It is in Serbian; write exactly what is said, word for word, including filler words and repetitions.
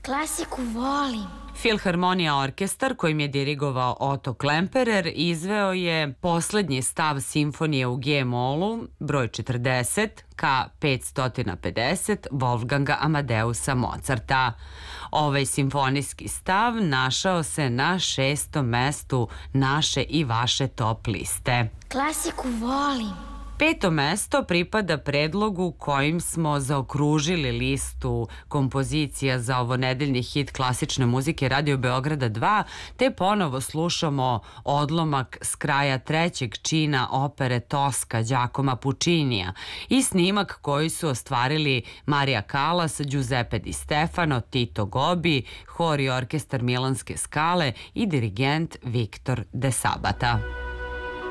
Klasiku volim. Filharmonija orkestar, kojim je dirigovao Otto Klemperer, izveo je poslednji stav simfonije u G-molu, broj četrdeset, K petsto pedeset Wolfganga Amadeusa Mozarta. Ovaj simfonijski stav našao se na šestom mestu naše i vaše top liste. Klasiku volim. Peto mesto pripada predlogu kojim smo zaokružili listu kompozicija za ovonedeljni hit klasične muzike Radio Beograda dva, te ponovo slušamo odlomak s kraja trećeg čina opere Toska Đakoma Pučinija i snimak koji su ostvarili Marija Kalas, Giuseppe Di Stefano, Tito Gobi, hor i orkestar Milanske Skale i dirigent Viktor De Sabata.